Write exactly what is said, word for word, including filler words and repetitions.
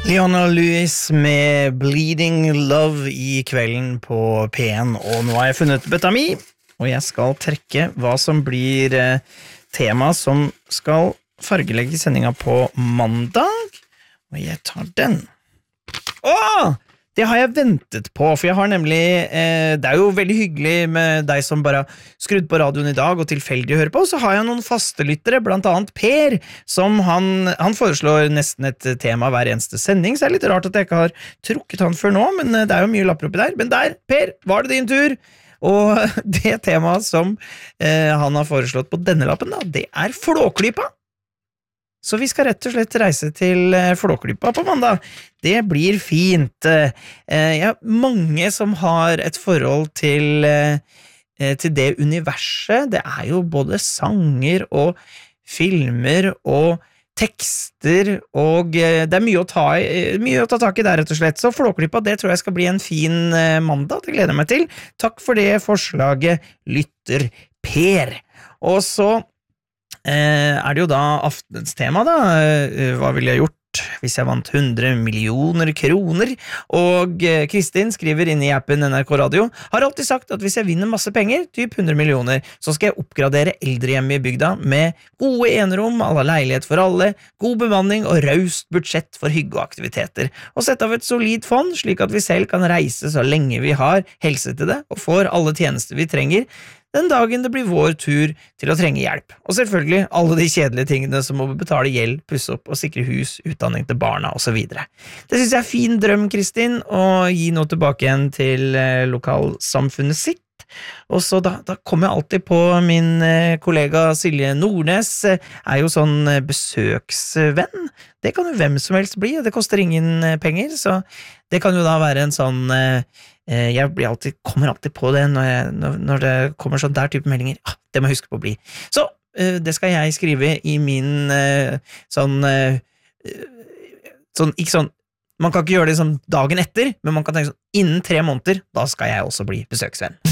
Leona Lewis med Bleeding Love I kvelden på P en, og nå har jeg funnet bøtta mi, og jeg skal trekke hva som blir eh, tema som skal fargelegge sendinga på mandag, og jeg tar den. Åh! Det har jeg ventet på, for jeg har nemlig, eh, det er jo veldig hyggelig med deg som bare har skrudd på radioen I dag og tilfeldig hører på, så har jeg noen faste lyttere, blant annet Per, som han, han foreslår nesten et tema hver eneste sending, så det er litt rart at jeg ikke har trukket han før nå, men det er jo mye lapper oppi der. Men der, Per, var det din tur, og det temaet som eh, han har foreslått på denne lappen, da, det er Flåklypa. Så vi skal rett og slett reise til Flåklypa på mandag. Det blir fint. Eh, ja, mange som har et forhold til, eh, til det universet. Det er jo både sanger og filmer og tekster, og eh, det er mye å, ta i, mye å ta tak i der, rett og slett. Så Flåklypa, det tror jeg skal bli en fin eh, mandag. Det gleder jeg meg til. Takk for det forslaget, lytter Per. Og så Eh, er det jo da aftens tema da, eh, hva ville jeg gjort hvis jeg vant hundre millioner kroner, og eh, Kristin skriver inn I appen N R K Radio, har alltid sagt at hvis jeg vinner masse penger, typ hundre millioner, så skal jeg oppgradere eldrehjemmet I bygda med gode enerom, alle leilighet for alle, god bemanning og raust budsjett for hygge og aktiviteter, og sette av et solid fond, slik at vi selv kan reise så lenge vi har helse til det, og får alle tjenester vi trenger, den dagen det blir vår tur til å trenge hjelp. Og selvfølgelig alle de kjedelige tingene som må betale gjeld, pusse opp og sikre hus, utdanning til barna og så videre. Det synes jeg er fin drøm, Kristin, å gi noe tilbake igjen til eh, lokalsamfunnet sitt. Og så da, da kommer jeg alltid på min eh, kollega Silje Nordnes, eh, er jo sånn eh, besøksvenn. Det kan jo hvem som helst bli, og det koster ingen eh, penger, så det kan jo da være en sånn... Eh, Jeg blir alltid, kommer alltid på det når, jeg, når, når det kommer sånn der type meldinger. Ah, det må jeg huske på å bli. Så uh, det skal jeg skrive I min uh, sånn, uh, sånn, ikke sånn, man kan ikke gjøre det sånn dagen etter, men man kan tenke sånn, innen tre måneder, da skal jeg også bli besøksvenn.